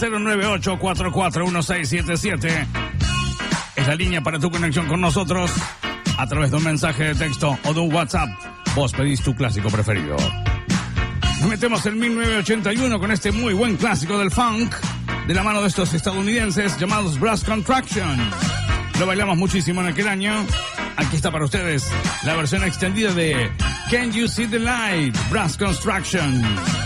098-441677. Es la línea para tu conexión con nosotros a través de un mensaje de texto o de un WhatsApp. Vos pedís tu clásico preferido. Nos metemos en 1981 con este muy buen clásico del funk, de la mano de estos estadounidenses llamados Brass Contraction. Lo bailamos muchísimo en aquel año. Aquí está para ustedes la versión extendida de Can You See the Light, Brass Construction.